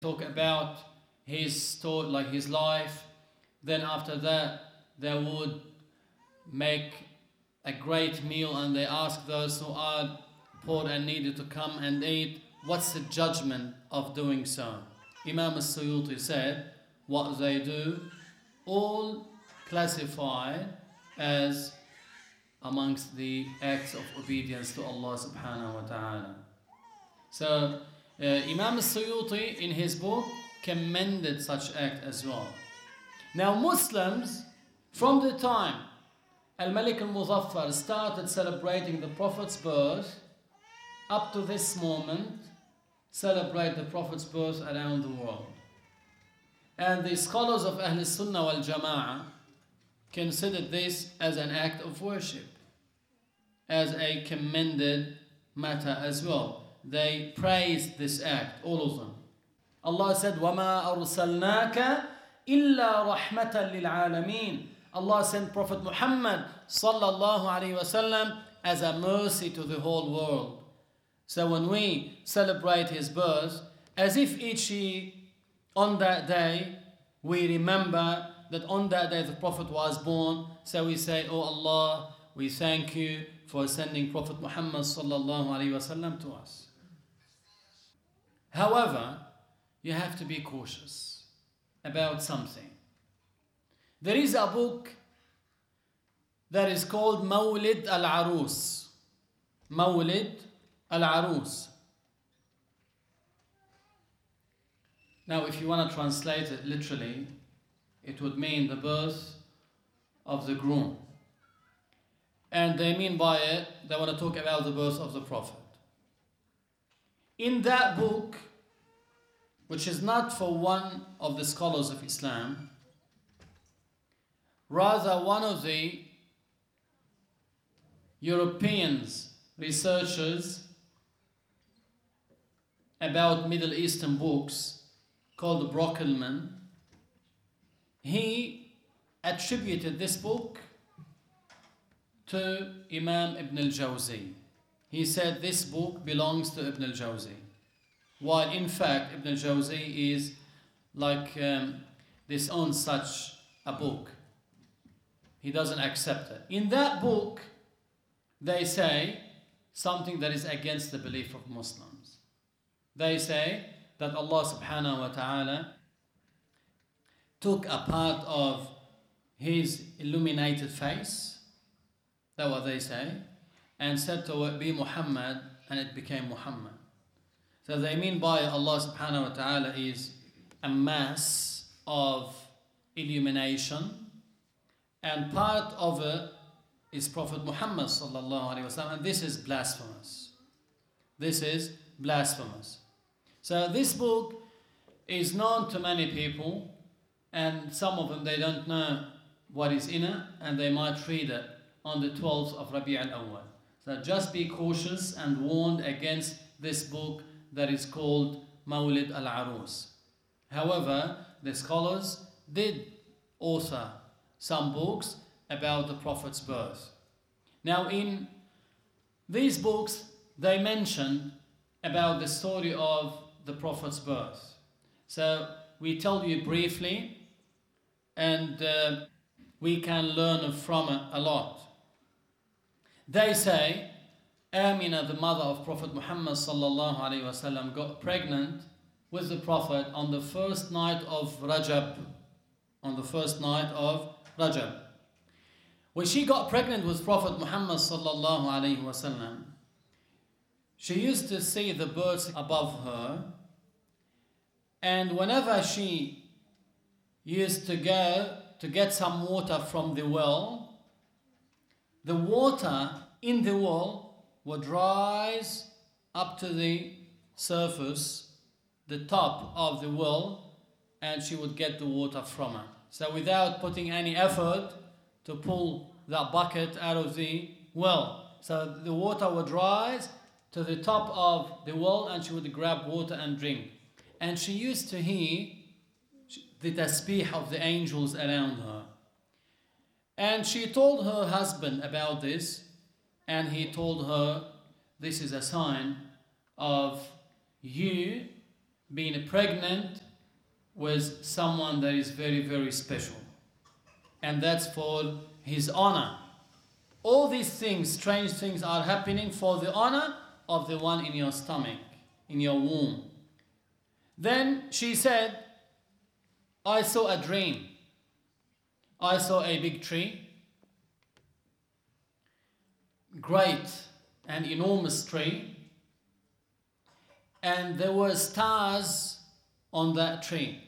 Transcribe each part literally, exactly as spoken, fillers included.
talk about his story, like his life. Then after that, they would make a great meal and they ask those who are poor and needy to come and eat. What's the judgment of doing so? Imam al-Suyuti said, what they do, all classified as amongst the acts of obedience to Allah subhanahu wa ta'ala. So uh, Imam al-Suyuti in his book commended such act as well. Now Muslims, from the time Al-Malik al-Muzaffar started celebrating the Prophet's birth, up to this moment, celebrate the Prophet's birth around the world. And the scholars of Ahl Sunnah wal Jama'ah considered this as an act of worship, as a commended matter as well. They praised this act, all of them. Allah said, وَمَا أَرْسَلْنَاكَ إِلَّا رَحْمَةً لِلْعَالَمِينَ. Allah sent Prophet Muhammad sallallahu alaihi wasallam as a mercy to the whole world. So when we celebrate his birth, as if each year on that day we remember that on that day the Prophet was born, so we say, oh Allah, we thank you for sending Prophet Muhammad sallallahu alaihi wasallam to us. However, you have to be cautious about something. There is a book that is called Mawlid al-Arus. Mawlid al-Arus. Now, if you want to translate it literally, it would mean the birth of the groom. And they mean by it, they want to talk about the birth of the Prophet. In that book, which is not for one of the scholars of Islam, rather one of the Europeans, researchers about Middle Eastern books, called Brockelman, he attributed this book to Imam Ibn al-Jawzi. He said this book belongs to Ibn al-Jawzi, while in fact Ibn al-Jawzi is like um, disowns such a book. He doesn't accept it. In that book, they say something that is against the belief of Muslims. They say that Allah subhanahu wa ta'ala took a part of his illuminated face, that's what they say, and said to it, be Muhammad, and it became Muhammad. So they mean by Allah subhanahu wa ta'ala is a mass of illumination, and part of it is Prophet Muhammad sallallahu alaihi wasallam, and this is blasphemous. This is blasphemous. So this book is known to many people, and some of them they don't know what is in it, and they might read it on the twelfth of Rabi' al-Awwal. So just be cautious and warned against this book that is called Mawlid al-Arus. However, the scholars did author some books about the Prophet's birth. Now in these books, they mention about the story of the Prophet's birth. So we tell you briefly, and uh, we can learn from it a lot. They say Amina, the mother of Prophet Muhammad sallallahu alaihi wasallam, got pregnant with the Prophet on the first night of Rajab. On the first night of Rajab. When she got pregnant with Prophet Muhammad sallallahu alaihi wasallam, she used to see the birds above her, and whenever she used to go to get some water from the well, the water in the well would rise up to the surface, the top of the well, and she would get the water from it. So without putting any effort to pull that bucket out of the well. So the water would rise to the top of the well, and she would grab water and drink. And she used to hear the tasbih of the angels around her. And she told her husband about this, and he told her, this is a sign of you being pregnant with someone that is very, very special. And that's for his honor. All these things, strange things, are happening for the honor of the one in your stomach, in your womb. Then she said, I saw a dream. I saw a big tree, great and enormous tree, and there were stars on that tree.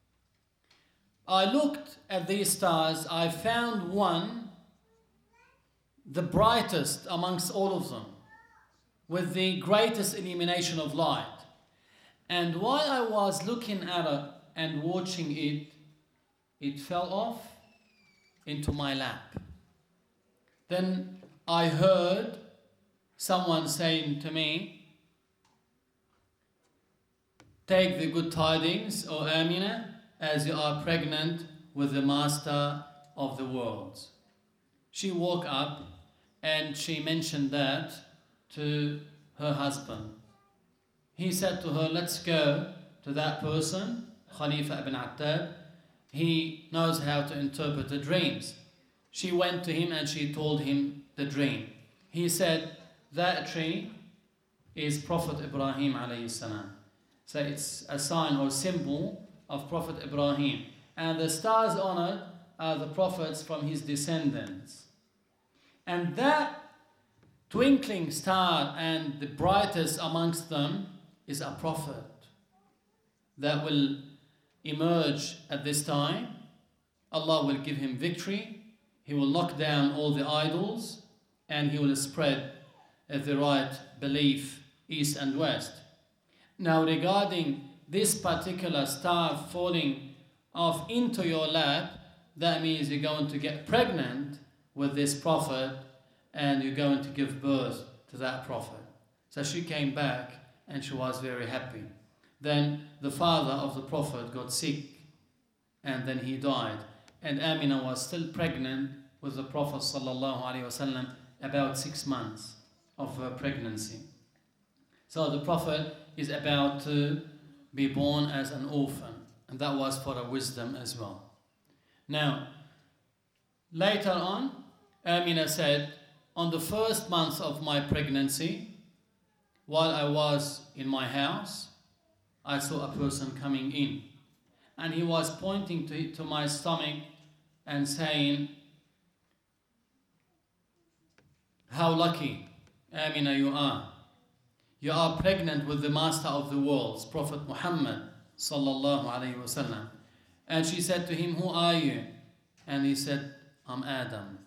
I looked at these stars. I found one, the brightest amongst all of them, with the greatest illumination of light. And while I was looking at it and watching it, it fell off into my lap. Then I heard someone saying to me, take the good tidings, O Amina, as you are pregnant with the master of the world. She woke up and she mentioned that to her husband. He said to her, let's go to that person, Khalifa ibn Attab. He knows how to interpret the dreams. She went to him and she told him the dream. He said, that tree is Prophet Ibrahim alayhi salam. So it's a sign or symbol of Prophet Ibrahim. And the stars on it are the prophets from his descendants. And that twinkling star and the brightest amongst them is a prophet that will emerge at this time. Allah will give him victory. He will knock down all the idols and he will spread the right belief east and west. Now regarding this particular star falling off into your lap, that means you're going to get pregnant with this prophet and you're going to give birth to that prophet. So she came back and she was very happy. Then the father of the prophet got sick and then he died. And Amina was still pregnant with the Prophet sallallahu alaihi wasallam, about six months of her pregnancy. So the prophet is about to be born as an orphan, and that was for a wisdom as well. Now, later on, Amina said, on the first month of my pregnancy, while I was in my house, I saw a person coming in, and he was pointing to, to my stomach and saying, how lucky, Amina, you are. You are pregnant with the master of the worlds, Prophet Muhammad sallallahu alaihi wasallam. And she said to him, who are you? And he said, I'm Adam.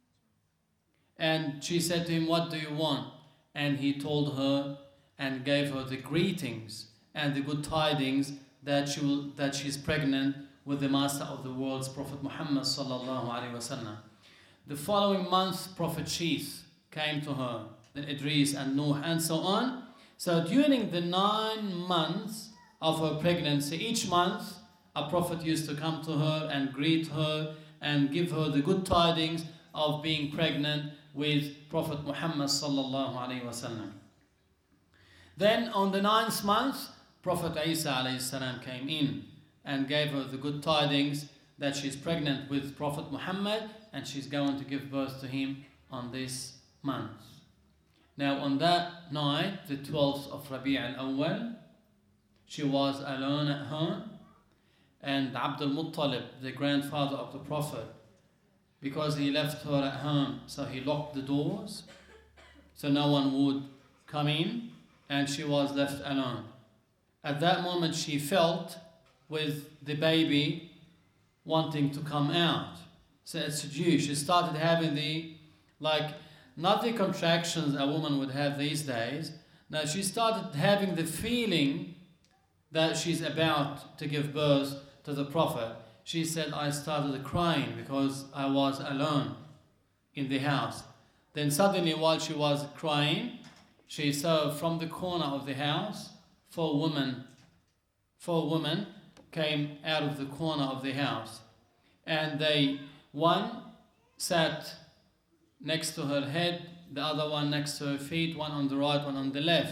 And she said to him, what do you want? And he told her and gave her the greetings and the good tidings that she will, that she's pregnant with the master of the worlds, Prophet Muhammad sallallahu alaihi wasallam. The following month, Prophet Sheeth came to her, then Idris and Nuh and so on. So during the nine months of her pregnancy, each month a prophet used to come to her and greet her and give her the good tidings of being pregnant with Prophet Muhammad sallallahu alaihi wasallam. Then on the ninth month, Prophet Isa alayhi salam came in and gave her the good tidings that she's pregnant with Prophet Muhammad and she's going to give birth to him on this month. Now on that night, the twelfth of Rabi' al-Awwal, she was alone at home, and Abdul Muttalib, the grandfather of the Prophet, because he left her at home, so he locked the doors so no one would come in, and she was left alone. At that moment she felt with the baby wanting to come out. So it's due. She started having the, like, not the contractions a woman would have these days. Now she started having the feeling that she's about to give birth to the Prophet. She said, I started crying because I was alone in the house. Then suddenly while she was crying, she saw from the corner of the house, four women, four women came out of the corner of the house. And they, one sat next to her head, the other one next to her feet, one on the right, one on the left.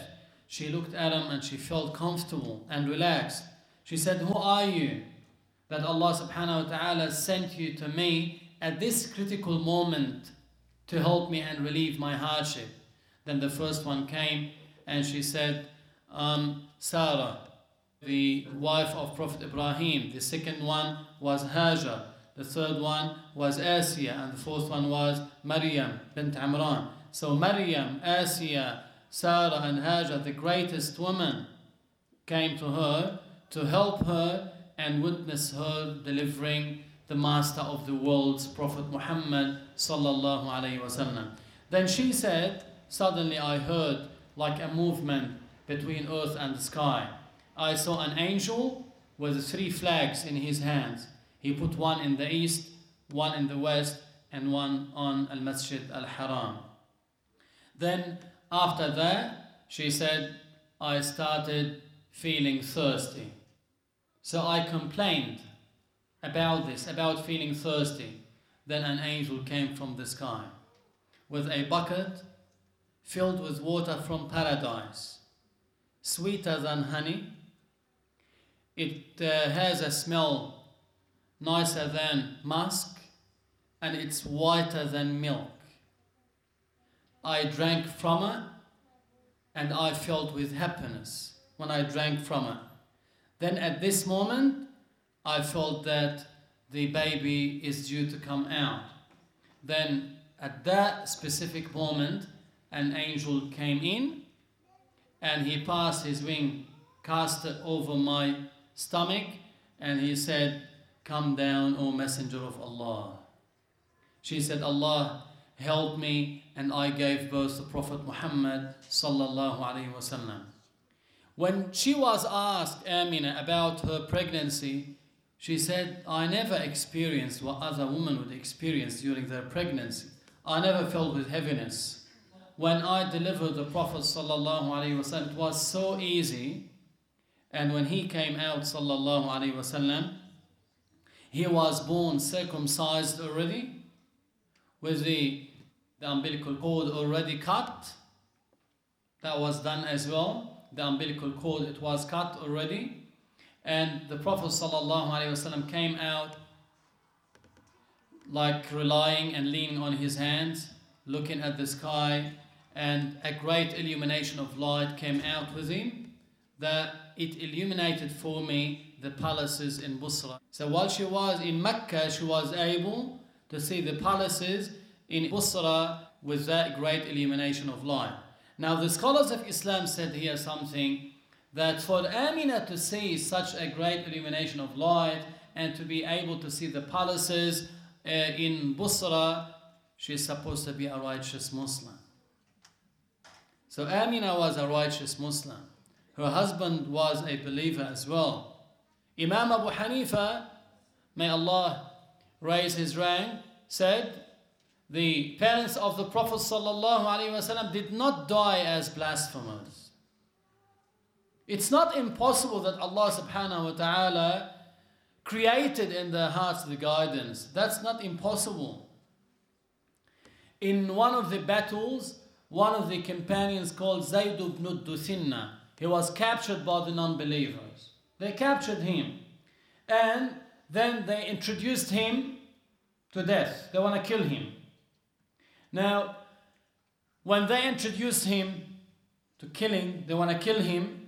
she looked at him and she felt comfortable and relaxed. She said, who are you that Allah subhanahu wa ta'ala sent you to me at this critical moment to help me and relieve my hardship? Then the first one came and she said, um, Sarah, the wife of Prophet Ibrahim. The second one was Hajar. The third one was Asiya. And the fourth one was Maryam bint Imran. So Maryam, Asiya, Sarah and Hajar, the greatest women, came to her to help her and witness her delivering the master of the world's Prophet Muhammad sallallahu alaihi wasallam. Then she said, suddenly I heard like a movement between earth and the sky. I saw an angel with three flags in his hands. He put one in the east, one in the west, and one on Al-Masjid Al-Haram. Then after that, she said, I started feeling thirsty. So I complained about this, about feeling thirsty. Then an angel came from the sky with a bucket filled with water from paradise, sweeter than honey. It uh, has a smell nicer than musk, and it's whiter than milk. I drank from it, and I felt with happiness when I drank from it. Then at this moment, I felt that the baby is due to come out. Then at that specific moment, an angel came in, and he passed his wing, cast it over my stomach, and he said, come down, O Messenger of Allah. She said, Allah helped me, and I gave birth to Prophet Muhammad sallallahu alaihi wasallam. When she was asked, Amina, about her pregnancy, she said, I never experienced what other women would experience during their pregnancy. I never felt with heaviness. When I delivered the Prophet sallallahu alaihi wasallam, it was so easy. And when he came out sallallahu alaihi wasallam, he was born circumcised already, with the, the umbilical cord already cut. That was done as well. The umbilical cord, it was cut already. And the Prophet sallallahu alaihi wasallam came out like relying and leaning on his hands, looking at the sky, and a great illumination of light came out with him, that it illuminated for me the palaces in Busra. So while she was in Mecca, she was able to see the palaces in Busra with that great illumination of light. Now the scholars of Islam said here something, that for Amina to see such a great illumination of light and to be able to see the palaces uh, in Busra, she's supposed to be a righteous Muslim. So Amina was a righteous Muslim. Her husband was a believer as well. Imam Abu Hanifa, may Allah raise his rank, said the parents of the Prophet sallallahu alaihi wasallam did not die as blasphemers. It's not impossible that Allah subhanahu wa ta'ala created in their hearts the guidance. That's not impossible. In one of the battles, one of the companions called Zayd ibn Duthinna, he was captured by the non-believers. They captured him. And then they introduced him to death. They want to kill him. Now, when they introduced him to killing, they want to kill him,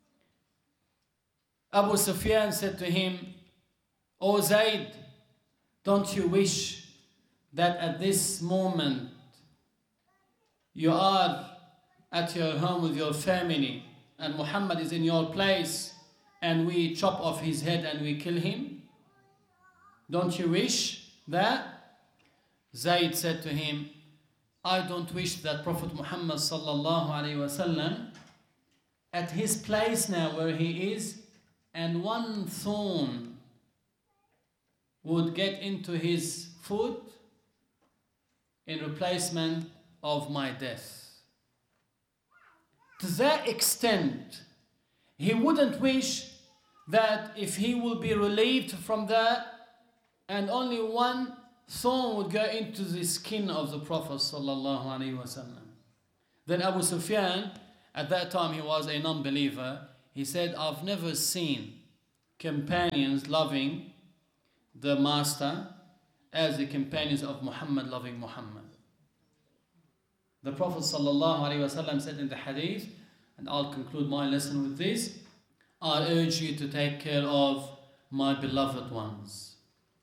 Abu Sufyan said to him, O Zayd, don't you wish that at this moment you are at your home with your family and Muhammad is in your place and we chop off his head and we kill him? Don't you wish that? Zayd said to him, I don't wish that Prophet Muhammad sallallahu alaihi wasallam at his place now where he is, and one thorn would get into his foot in replacement of my death. To that extent, he wouldn't wish that if he will be relieved from that and only one thorn would go into the skin of the Prophet sallallahu alaihi wasallam. Then Abu Sufyan At that time he was a non-believer. He said, I've never seen companions loving the master as the companions of Muhammad loving Muhammad. The Prophet ﷺ said in the hadith, and I'll conclude my lesson with this, I urge you to take care of my beloved ones.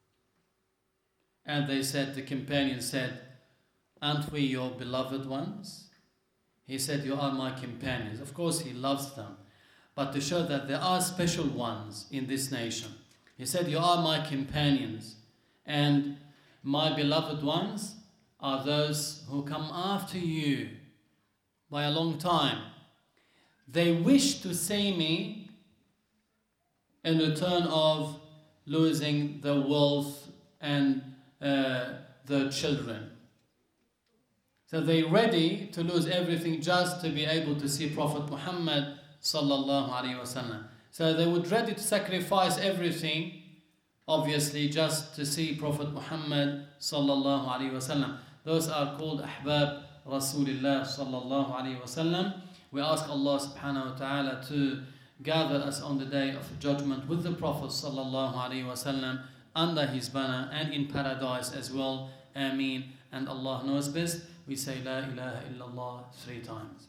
And they said, the companion said, aren't we your beloved ones? He said, you are my companions. Of course he loves them, but to show that there are special ones in this nation. He said, you are my companions, and my beloved ones are those who come after you by a long time. They wish to see me in return of losing the wealth and uh, the children. So they're ready to lose everything just to be able to see Prophet Muhammad sallallahu alaihi wasallam. So they would ready to sacrifice everything, obviously, just to see Prophet Muhammad sallallahu alaihi wasallam. Those are called Ahbab Rasulullah sallallahu alaihi wasallam. We ask Allah subhanahu wa ta'ala to gather us on the day of judgment with the Prophet sallallahu alaihi wasallam under his banner and in paradise as well. Ameen. And Allah knows best. We say La ilaha illallah three times.